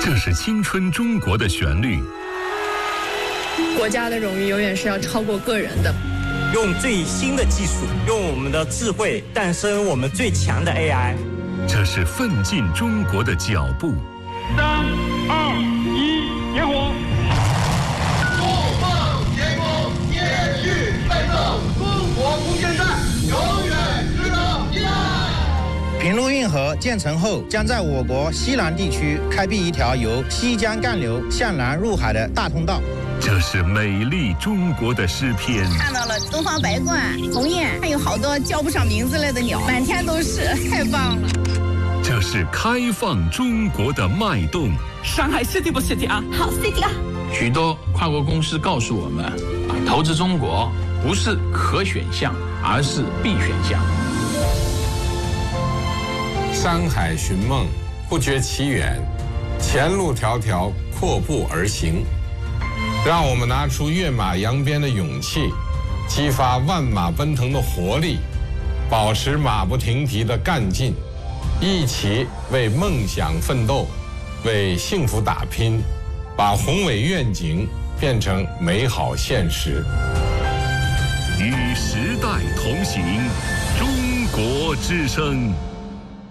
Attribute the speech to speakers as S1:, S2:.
S1: 这是青春中国的旋律。
S2: 国家的荣誉永远是要超过个人的。
S3: 用最新的技术，用我们的智慧诞生我们最强的 AI。
S1: 这是奋进中国的脚步。
S4: 3、2、1，点火！
S5: 不放天空，接续奋斗，中国空间站永远值得依赖。
S6: 平陆运河建成后，将在我国西南地区开辟一条由西江干流向南入海的大通道。
S1: 这是美丽中国的诗篇。
S7: 看到了东方白鹳、鸿雁，还有好多叫不上名字来的鸟，满天都是，太棒了。
S1: 这是开放中国的脉动。
S8: 上海 City 不 City 啊？
S7: 好 City 啊！
S9: 许多跨国公司告诉我们，投资中国不是可选项，而是必选项。
S10: 山海寻梦，不觉其远，前路迢迢，阔步而行。让我们拿出跃马扬鞭的勇气，激发万马奔腾的活力，保持马不停蹄的干劲，一起为梦想奋斗，为幸福打拼，把宏伟愿景变成美好现实。
S1: 与时代同行，中国之声。